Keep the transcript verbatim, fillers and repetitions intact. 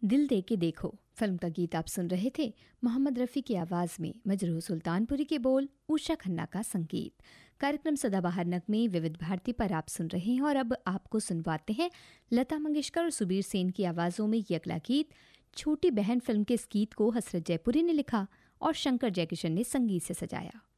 दिल दे के देखो फिल्म का गीत आप सुन रहे थे। मोहम्मद रफ़ी की आवाज़ में मजरूह सुल्तानपुरी के बोल, उषा खन्ना का संगीत। कार्यक्रम सदाबहार नगमे विविध भारती पर आप सुन रहे हैं और अब आपको सुनवाते हैं लता मंगेशकर और सुबीर सेन की आवाज़ों में ये अगला गीत। छोटी बहन फिल्म के इस गीत को हसरत जयपुरी ने लिखा और शंकर जयकिशन ने संगीत से सजाया।